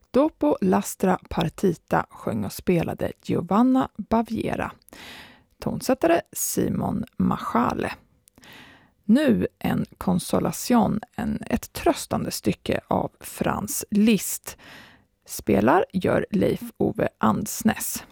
Dopo l'astra partita sjöng och spelade Giovanna Baviera. Tonsättare Simon Machale. Nu en konsolation, ett tröstande stycke av Franz Liszt. Spelar gör Leif Ove Ansnes.